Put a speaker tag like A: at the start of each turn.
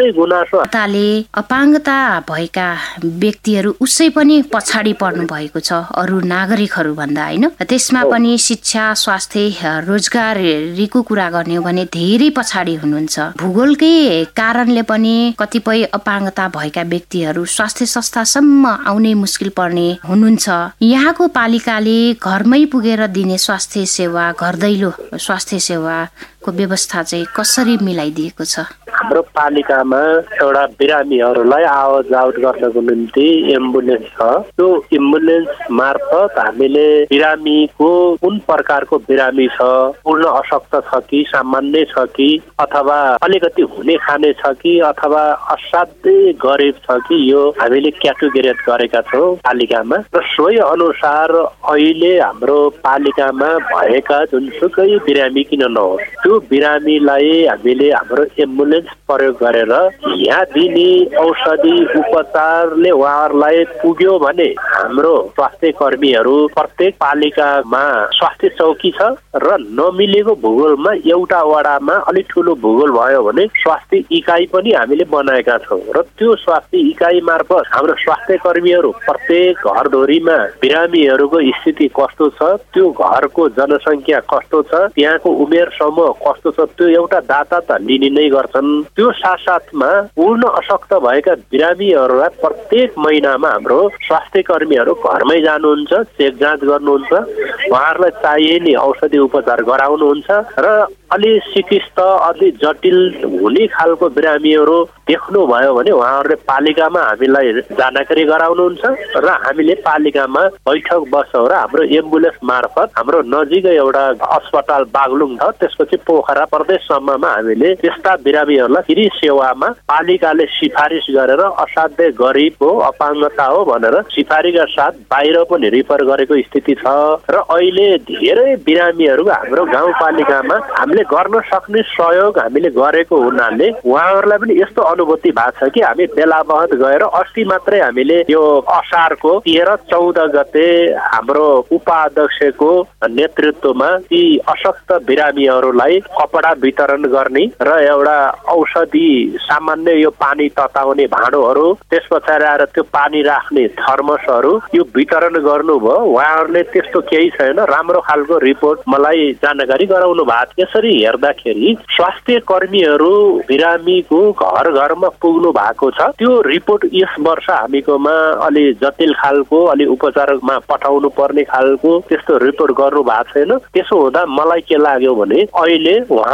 A: गुनासो
B: अपाङ्गता भएका व्यक्तिहरू उसै पनि पछाडि पर्नु भएको छ अरू नागरिकहरू भन्दा, हैन? त्यसमा पनि शिक्षा, स्वास्थ्य, रोजगारीको कुरा गर्ने हो भने धेरै पछाडि हुनुहुन्छ। भूगोलकै कारणले पनि कतिपय अपाङ्गता भएका व्यक्तिहरू स्वास्थ्य संस्थासम्म आउनै मुस्किल पर्ने हुनुहुन्छ। यहाँको पालिकाले घरमै पुगेर दिने स्वास्थ्य सेवा, घर दैलो स्वास्थ्य सेवाको व्यवस्था चाहिँ कसरी मिलाइदिएको छ?
A: हाम्रो पालिकामा एउटा बिरामीहरूलाई आवत जावत गर्नको निम्ति एम्बुलेन्स छ। त्यो एम्बुलेन्स मार्फत हामीले बिरामीको कुन प्रकारको बिरामी छ, पूर्ण अशक्त छ कि सामान्य छ कि अथवा अलिकति हुने खाने छ कि अथवा असाध्यै गरिब छ कि, यो हामीले क्याटेगोराइज गरेका छौँ पालिकामा। र सोही अनुसार अहिले हाम्रो पालिकामा भएका जुनसुकै बिरामी किन नहोस्, त्यो बिरामीलाई हामीले हाम्रो एम्बुलेन्स प्रयोग गरेर यहाँ दिने औषधि उपचारले उहाँहरूलाई पुग्यो भने हाम्रो स्वास्थ्य कर्मीहरू प्रत्येक पालिकामा स्वास्थ्य चौकी छ र नमिलेको भूगोलमा एउटा वडामा अलिक ठुलो भूगोल भयो भने स्वास्थ्य इकाइ पनि हामीले बनाएका छौँ र त्यो स्वास्थ्य इकाइ मार्फत हाम्रो स्वास्थ्य कर्मीहरू प्रत्येक घरधुरीमा बिरामीहरूको स्थिति कस्तो छ, त्यो घरको जनसङ्ख्या कस्तो छ, त्यहाँको उमेर समूह कस्तो छ, त्यो एउटा डाटा त लिने नै गर्छन्। त्यो साथसाथमा पूर्ण अशक्त भएका बिरामीहरूलाई प्रत्येक महिनामा हाम्रो स्वास्थ्य कर्मीहरू घरमै जानुहुन्छ, चेक जाँच गर्नुहुन्छ, उहाँहरूलाई चाहिने औषधि उपचार गराउनुहुन्छ र अलि सिकिस्त अलि जटिल हुने खालको बिरामीहरू देख्नुभयो भने उहाँहरूले पालिकामा हामीलाई जानकारी गराउनुहुन्छ र हामीले पालिकामा बैठक बस्छौँ र हाम्रो एम्बुलेन्स मार्फत हाम्रो नजिकै एउटा अस्पताल बागलुङ छ, त्यसपछि पोखरा प्रदेशसम्ममा हामीले त्यस्ता बिरामीहरूलाई फ्री सेवामा पालिकाले सिफारिस गरेर असाध्यै गरिब हो, अपाङ्गता हो भनेर सिफारिसका साथ बाहिर पनि रिफर गरेको स्थिति छ। र अहिले धेरै बिरामीहरू हाम्रो गाउँपालिकामा हामीले गर्न सक्ने सहयोग हामीले गरेको हुनाले उहाँहरूलाई पनि यस्तो अनुभूति भएको छ कि हामी बेला बहत गएर अस्ति मात्रै हामीले यो असारको 13-14 गते हाम्रो उपाध्यक्षको नेतृत्वमा ती अशक्त बिरामीहरूलाई कपडा वितरण गर्ने र एउटा औषधि सामान्य यो पानी तताउने भाँडोहरू, त्यस पछाडि आएर त्यो पानी राख्ने थर्मसहरू यो वितरण गर्नुभयो। उहाँहरूले त्यस्तो केही छैन, राम्रो खालको रिपोर्ट मलाई जानकारी गराउनु भएको। यसरी हेर्दाखेरि स्वास्थ्य कर्मीहरू बिरामीको घर घरमा पुग्नु भएको छ। त्यो रिपोर्ट यस वर्ष हामीकोमा अलि जटिल खालको, अलि उपचारमा पठाउनु पर्ने खालको त्यस्तो रिपोर्ट गर्नु भएको छैन। त्यसो हुँदा मलाई के लाग्यो भने अहिले